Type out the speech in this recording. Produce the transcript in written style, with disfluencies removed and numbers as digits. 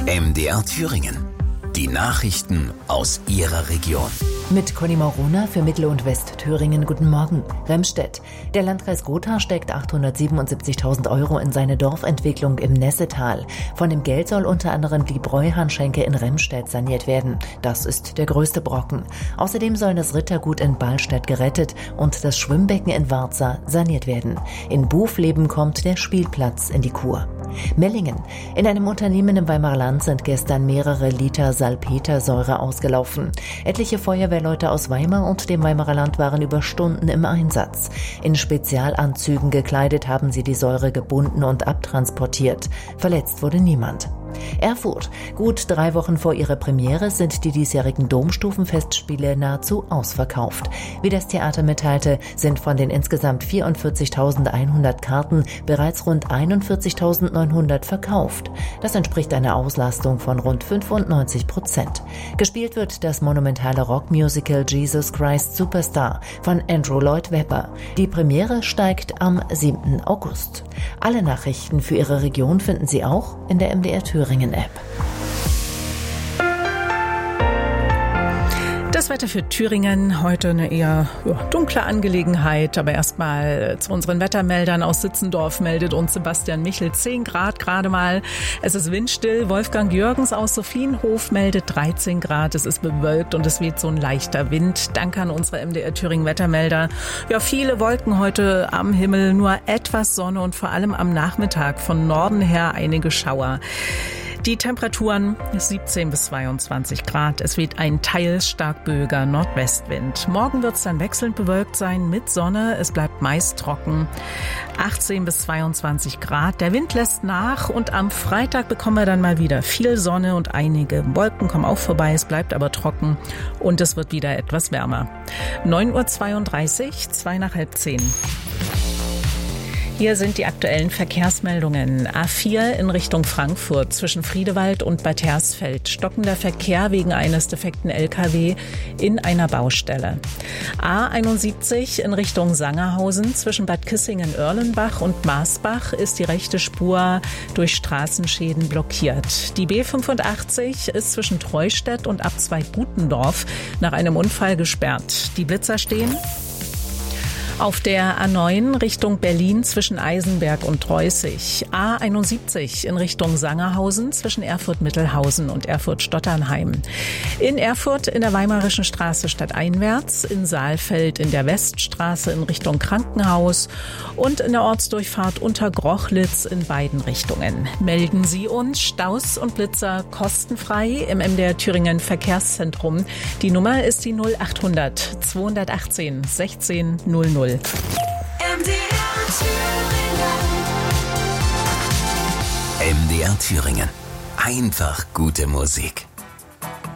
MDR Thüringen. Die Nachrichten aus Ihrer Region. Mit Conny Maurona für Mittel- und Westthüringen. Guten Morgen. Remstedt. Der Landkreis Gotha steckt 877.000 € in seine Dorfentwicklung im Nessetal. Von dem Geld soll unter anderem die Bräuhahnschenke in Remstedt saniert werden. Das ist der größte Brocken. Außerdem soll das Rittergut in Ballstedt gerettet und das Schwimmbecken in Warza saniert werden. In Bufleben kommt der Spielplatz in die Kur. Mellingen. In einem Unternehmen im Weimarer Land sind gestern mehrere Liter Salpetersäure ausgelaufen. Etliche Feuerwehrleute aus Weimar und dem Weimarer Land waren über Stunden im Einsatz. In Spezialanzügen gekleidet haben sie die Säure gebunden und abtransportiert. Verletzt wurde niemand. Erfurt. Gut 3 Wochen vor ihrer Premiere sind die diesjährigen Domstufenfestspiele nahezu ausverkauft. Wie das Theater mitteilte, sind von den insgesamt 44.100 Karten bereits rund 41.900 verkauft. Das entspricht einer Auslastung von rund 95%. Gespielt wird das monumentale Rockmusical Jesus Christ Superstar von Andrew Lloyd Webber. Die Premiere steigt am 7. August. Alle Nachrichten für Ihre Region finden Sie auch in der MDR Thüringen App. Das Wetter für Thüringen, heute eine eher dunkle Angelegenheit, aber erstmal zu unseren Wettermeldern aus Sitzendorf meldet uns Sebastian Michel 10 Grad gerade mal. Es ist windstill. Wolfgang Jürgens aus Sophienhof meldet 13 Grad. Es ist bewölkt und es weht so ein leichter Wind. Danke an unsere MDR Thüringen Wettermelder. Ja, viele Wolken heute am Himmel, nur etwas Sonne und vor allem am Nachmittag von Norden her einige Schauer. Die Temperaturen 17 bis 22 Grad. Es weht ein teils stark böiger Nordwestwind. Morgen wird es dann wechselnd bewölkt sein mit Sonne. Es bleibt meist trocken. 18 bis 22 Grad. Der Wind lässt nach und am Freitag bekommen wir dann mal wieder viel Sonne und einige Wolken kommen auch vorbei. Es bleibt aber trocken und es wird wieder etwas wärmer. 9:32 Uhr, 2 nach halb 10. Hier sind die aktuellen Verkehrsmeldungen. A4 in Richtung Frankfurt zwischen Friedewald und Bad Hersfeld. Stockender Verkehr wegen eines defekten LKW in einer Baustelle. A71 in Richtung Sangerhausen zwischen Bad Kissingen-Oerlenbach und Marsbach ist die rechte Spur durch Straßenschäden blockiert. Die B85 ist zwischen Treustedt und Abzweig Gutendorf nach einem Unfall gesperrt. Die Blitzer stehen. Auf der A9 Richtung Berlin zwischen Eisenberg und Treußig. A71 in Richtung Sangerhausen zwischen Erfurt-Mittelhausen und Erfurt-Stotternheim. In Erfurt in der Weimarischen Straße stadteinwärts, in Saalfeld in der Weststraße in Richtung Krankenhaus und in der Ortsdurchfahrt unter Grochlitz in beiden Richtungen. Melden Sie uns Staus und Blitzer kostenfrei im MDR Thüringen Verkehrszentrum. Die Nummer ist die 0800 218 16 00. MDR Thüringen. Einfach gute Musik.